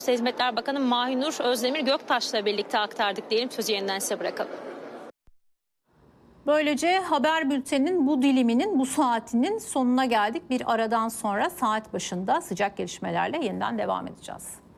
Hizmetler Bakanı Mahinur Özdemir Göktaş'la birlikte aktardık diyelim. Sözü yeniden size bırakalım. Böylece haber bülteninin bu diliminin, bu saatinin sonuna geldik. Bir aradan sonra saat başında sıcak gelişmelerle yeniden devam edeceğiz.